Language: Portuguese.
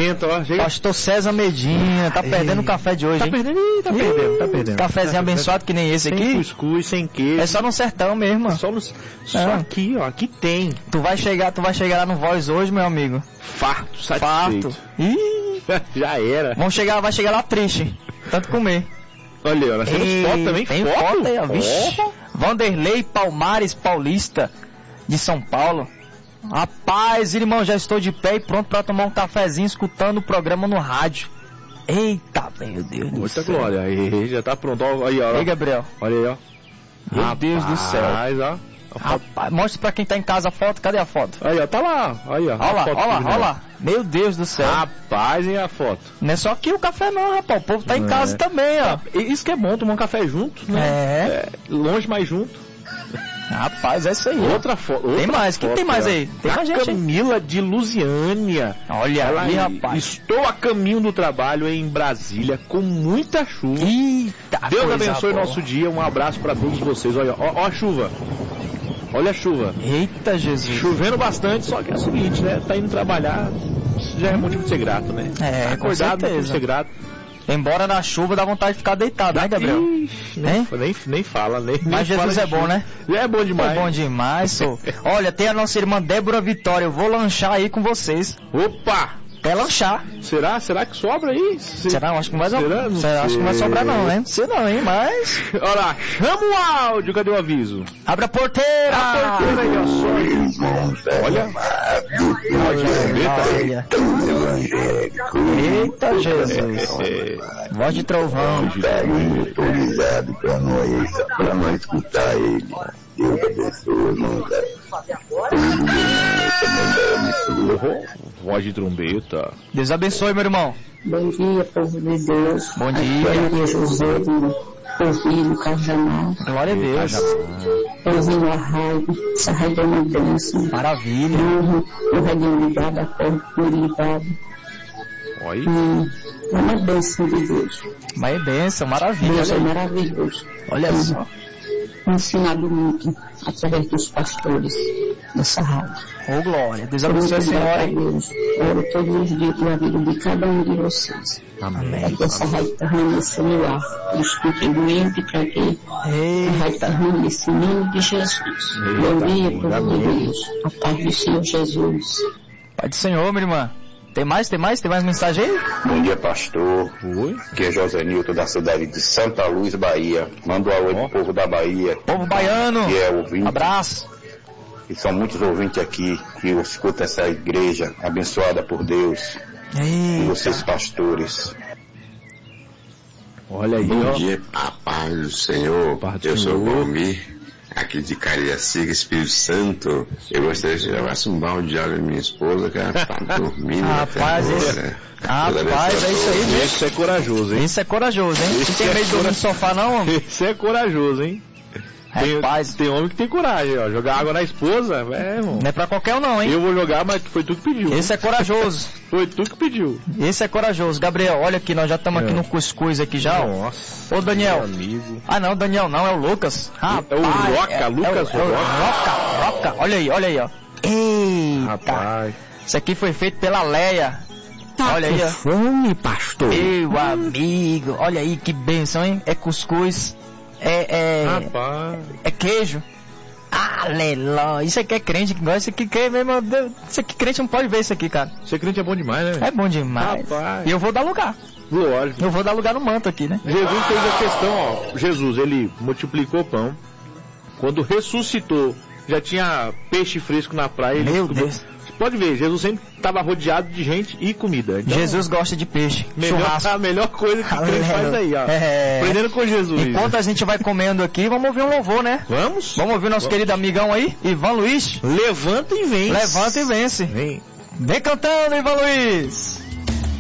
momento, ó. Pastor César Medina, tá perdendo o café de hoje, tá hein? Tá perdendo. Cafézinho abençoado que nem esse aqui. Sem cuscuz, sem queijo. É só no sertão mesmo. Só aqui, ó. Aqui tem. Tu vai chegar lá no Voz hoje, meu amigo. Farto, satisfeito. Ih, já era. vai chegar lá triste. Tanto comer. Olha aí, nós temos foto também. Tem foto aí, ó. Vixe. Vanderlei Palmares Paulista, de São Paulo. Rapaz, irmão, já estou de pé e pronto para tomar um cafezinho escutando o programa no rádio. Eita, meu Deus do céu. Muita glória. Aí, já tá pronto. Aí, ó. Ei, Gabriel. Olha aí, ó. Meu Deus do céu. Ó. Rapaz, mostra pra quem tá em casa a foto. Cadê a foto? Aí, ó. Tá lá. Aí, ó. Olha lá. Meu Deus do céu. Rapaz, e a foto? Não é só aqui o café não, rapaz. O povo tá em casa também, ó. Isso que é bom, tomar um café junto, né? Longe, mas junto. Rapaz, é isso aí. Outra foto. Tem mais, quem tem mais aí? Tem mais gente. Camila de Lusiânia. Olha aí, rapaz. Estou a caminho do trabalho em Brasília com muita chuva. Eita, Deus abençoe nosso dia. Um abraço para todos vocês. Olha, ó a chuva. Olha a chuva. Eita, Jesus. Chovendo bastante, só que é o seguinte, né? Tá indo trabalhar, já é motivo de ser grato, né? Acordado, motivo de ser grato. Embora na chuva dá vontade de ficar deitado, né, Gabriel? Nem fala, nem Mas nem Jesus fala é bom, né? É bom demais. É bom demais, sou. Olha, tem a nossa irmã Débora Vitória. Eu vou lanchar aí com vocês. Opa! Quer lanchar? Será que sobra aí? Será? Acho que não vai sobrar. Acho que não vai sobrar não, né? Não sei não, hein? Mas... Olha lá, chama o áudio, cadê o aviso? Abre a porteira! A porteira aí, ó, só. Olha. Eita, Jesus. Voz de trovão. Autorizado pra nós escutar ele. Deus abençoe, irmão. Voz de trombeta. Deus abençoe, meu irmão. Bom dia, povo de Deus. Bom dia. Maria José do Porfírio Cajamar. Glória a Deus. Ouvindo a rádio, essa rádio é uma bênção. Maravilha. O rádio ligado, a porta ligado. Oi. É uma bênção de Deus. Mas é bênção, maravilha. Deus é maravilhoso. Olha só. Ensinado muito através dos pastores dessa rádio. Oh, glória. Deus abençoe a senhora. Oro todos os dias pela vida de cada um de vocês. Amém. Para que essa rádio está nesse no ar. Os contribuintes para que a rádio está nesse nome de Jesus. Bom dia, povo de Deus. A paz do Senhor Jesus. Pai do Senhor, minha irmã. Tem mais mensagem aí? Bom dia, pastor. Oi. Aqui é José Nilton da cidade de Santa Luz, Bahia. Manda um alô pro povo da Bahia. Povo baiano. Que é ouvinte. Abraço. E são muitos ouvintes aqui que escutam essa igreja abençoada por Deus. E vocês, pastores. Olha aí, Bom ó. dia, a paz do Senhor. Eu sou o Valmir, aqui de Cariacica, Espírito Santo. Eu gostaria de levar um balde de água à minha esposa, que ela tá dormindo até Rapaz, agora. Rapaz, é isso aí mesmo. Isso é corajoso, hein? Isso é corajoso, hein? Não tem medo de dormir no sofá, não, homem? Isso é corajoso, hein? Rapaz. Tem homem que tem coragem, ó. Jogar água na esposa, irmão. Não é pra qualquer um, não, hein? Eu vou jogar, mas foi tu que pediu. Esse é corajoso. Foi tu que pediu. Esse é corajoso. Gabriel, olha aqui, nós já estamos aqui no cuscuz aqui já. Nossa. Ô, Daniel. Amigo. Ah, não, Daniel não, é o Lucas. É o Roca, Lucas Roca. Olha aí, ó. Eita. Rapaz. Isso aqui foi feito pela Leia. Olha aí, ó. Fome, pastor. Meu amigo, olha aí que bênção, hein? É cuscuz. Rapaz. É queijo. Aleluia. Isso aqui é crente que gosta. Isso aqui é mesmo. Isso aqui crente não pode ver isso aqui, cara. Ser crente é bom demais, né? É bom demais. Rapaz. E eu vou dar lugar. Lógico. Eu vou dar lugar no manto aqui, né? Jesus fez a questão, ó. Jesus, ele multiplicou o pão. Quando ressuscitou, já tinha peixe fresco na praia. Meu Deus. Pode ver, Jesus sempre estava rodeado de gente e comida. Então, Jesus gosta de peixe. Churrasco. A melhor coisa que ele faz aí, ó. Aprendendo com Jesus. Enquanto a gente vai comendo aqui, vamos ouvir um louvor, né? Vamos ouvir nosso querido amigão aí, Ivan Luiz. Levanta e vence. Levanta e vence. Vem Vem cantando, Ivan Luiz.